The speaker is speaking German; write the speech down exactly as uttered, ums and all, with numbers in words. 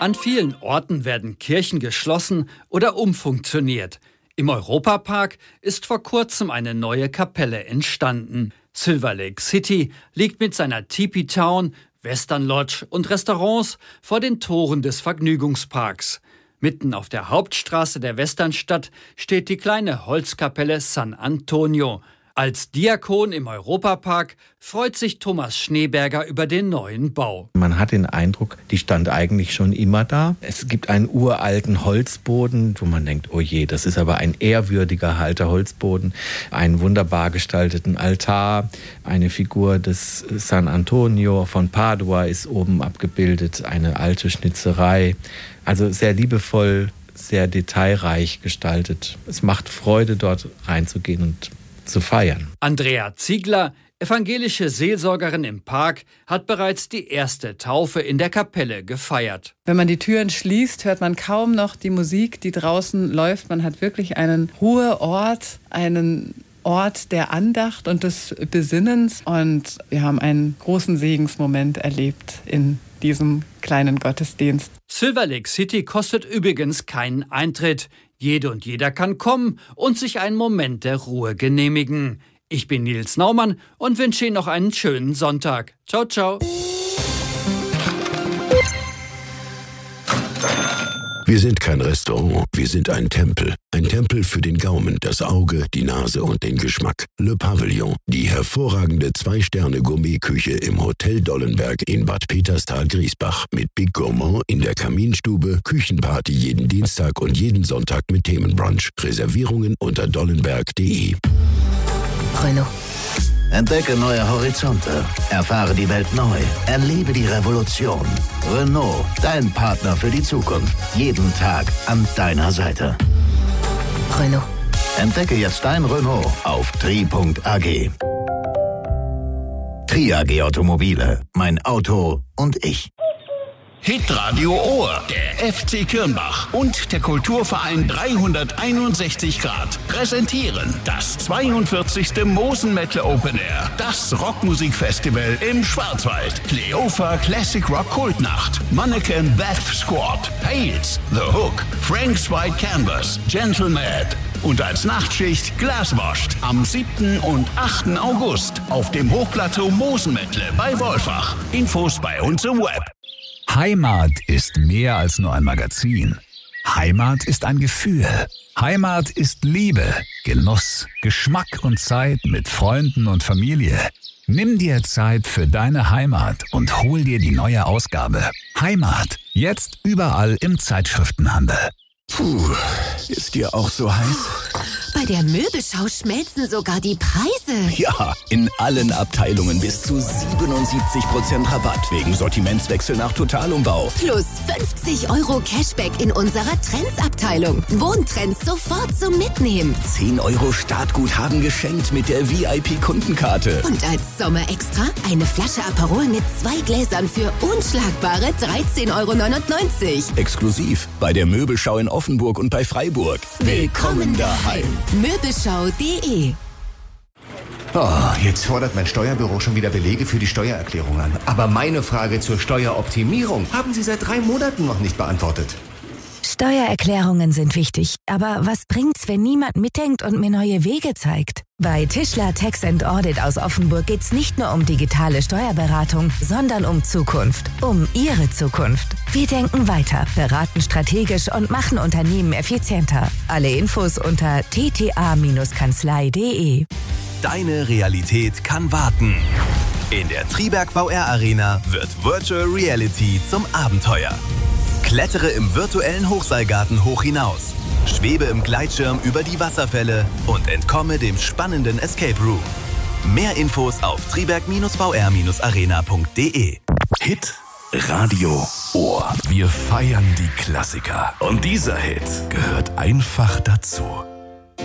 An vielen Orten werden Kirchen geschlossen oder umfunktioniert. Im Europapark ist vor kurzem eine neue Kapelle entstanden. Silver Lake City liegt mit seiner Tipi Town, Western Lodge und Restaurants vor den Toren des Vergnügungsparks. Mitten auf der Hauptstraße der Westernstadt steht die kleine Holzkapelle San Antonio. Als Diakon im Europapark freut sich Thomas Schneeberger über den neuen Bau. Man hat den Eindruck, die stand eigentlich schon immer da. Es gibt einen uralten Holzboden, wo man denkt, oh je, das ist aber ein ehrwürdiger alter Holzboden. Einen wunderbar gestalteten Altar, eine Figur des San Antonio von Padua ist oben abgebildet, eine alte Schnitzerei. Also sehr liebevoll, sehr detailreich gestaltet. Es macht Freude, dort reinzugehen und zu feiern. Andrea Ziegler, evangelische Seelsorgerin im Park, hat bereits die erste Taufe in der Kapelle gefeiert. Wenn man die Türen schließt, hört man kaum noch die Musik, die draußen läuft. Man hat wirklich einen Ruheort, einen Ort der Andacht und des Besinnens. Und wir haben einen großen Segensmoment erlebt in diesem kleinen Gottesdienst. Silver Lake City kostet übrigens keinen Eintritt. Jede und jeder kann kommen und sich einen Moment der Ruhe genehmigen. Ich bin Nils Naumann und wünsche Ihnen noch einen schönen Sonntag. Ciao, ciao. Wir sind kein Restaurant, wir sind ein Tempel. Ein Tempel für den Gaumen, das Auge, die Nase und den Geschmack. Le Pavillon, die hervorragende Zwei-Sterne-Gourmet-Küche im Hotel Dollenberg in Bad Peterstal-Griesbach. Mit Big Gourmand in der Kaminstube, Küchenparty jeden Dienstag und jeden Sonntag mit Themenbrunch. Reservierungen unter dollenberg punkt de. Renault. Entdecke neue Horizonte. Erfahre die Welt neu. Erlebe die Revolution. Renault, dein Partner für die Zukunft. Jeden Tag an deiner Seite. Renault. Entdecke jetzt dein Renault auf tri punkt a g. Tri A G Automobile. Mein Auto und ich. Hitradio Ohr, der F C Kirnbach und der Kulturverein dreihunderteinundsechzig Grad präsentieren das zweiundvierzigste Mosen-Metal Open Air, das Rockmusikfestival im Schwarzwald. Cleofa Classic Rock Kultnacht, Mannequin Death Squad, Pails, The Hook, Frank's White Canvas, Gentle Mad und als Nachtschicht Glaswashed am siebten und achten August auf dem Hochplateau Mosen-Metal bei Wolfach. Infos bei uns im Web. Heimat ist mehr als nur ein Magazin. Heimat ist ein Gefühl. Heimat ist Liebe, Genuss, Geschmack und Zeit mit Freunden und Familie. Nimm dir Zeit für deine Heimat und hol dir die neue Ausgabe. Heimat, jetzt überall im Zeitschriftenhandel. Puh, ist dir auch so heiß? Bei der Möbelschau schmelzen sogar die Preise. Ja, in allen Abteilungen bis zu siebenundsiebzig Prozent Rabatt wegen Sortimentswechsel nach Totalumbau. Plus fünfzig Euro Cashback in unserer Trends-Abteilung. Wohntrends sofort zum Mitnehmen. zehn Euro Startguthaben geschenkt mit der V I P-Kundenkarte. Und als Sommerextra eine Flasche Aperol mit zwei Gläsern für unschlagbare dreizehn Euro neunundneunzig. Exklusiv bei der Möbelschau in Offenburg und bei Freiburg. Willkommen daheim. Möbelschau punkt de. Oh, jetzt fordert mein Steuerbüro schon wieder Belege für die Steuererklärung an. Aber meine Frage zur Steueroptimierung haben Sie seit drei Monaten noch nicht beantwortet. Steuererklärungen sind wichtig, aber was bringt's, wenn niemand mitdenkt und mir neue Wege zeigt? Bei Tischler Tax and Audit aus Offenburg geht's nicht nur um digitale Steuerberatung, sondern um Zukunft, um Ihre Zukunft. Wir denken weiter, beraten strategisch und machen Unternehmen effizienter. Alle Infos unter t t a Kanzlei punkt de. Deine Realität kann warten. In der Triberg V R Arena wird Virtual Reality zum Abenteuer. Klettere im virtuellen Hochseilgarten hoch hinaus, schwebe im Gleitschirm über die Wasserfälle und entkomme dem spannenden Escape Room. Mehr Infos auf triberg V R arena punkt de. Hit Radio Ohr. Wir feiern die Klassiker. Und dieser Hit gehört einfach dazu.